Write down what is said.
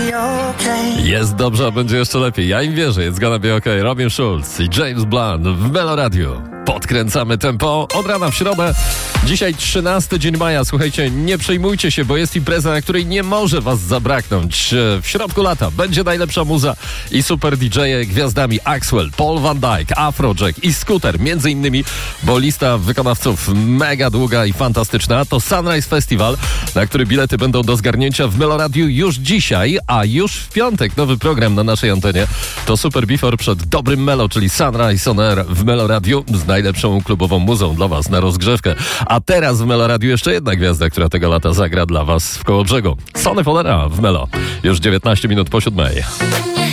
Jest dobrze, a będzie jeszcze lepiej. Ja im wierzę, jest gonna be okay. Robin Schulz i James Blunt w Melo Radio. Podkręcamy tempo od rana w środę. Dzisiaj 13 dzień maja. Słuchajcie, nie przejmujcie się, bo jest impreza, na której nie może was zabraknąć. W środku lata będzie najlepsza muza i super DJ-e gwiazdami Axwell, Paul Van Dyke, Afrojack i Scooter. Między innymi, bo lista wykonawców mega długa i fantastyczna. To Sunrise Festival, na który bilety będą do zgarnięcia w Melo Radio już dzisiaj, a już w piątek nowy program na naszej antenie. To Super Before przed dobrym Melo, czyli Sunrise on Air w Melo Radio z najlepszą klubową muzą dla was na rozgrzewkę. A teraz w Melo Radio jeszcze jedna gwiazda, która tego lata zagra dla was w Kołobrzegu. Sonny Fodera w Melo. Już 19 minut po 7.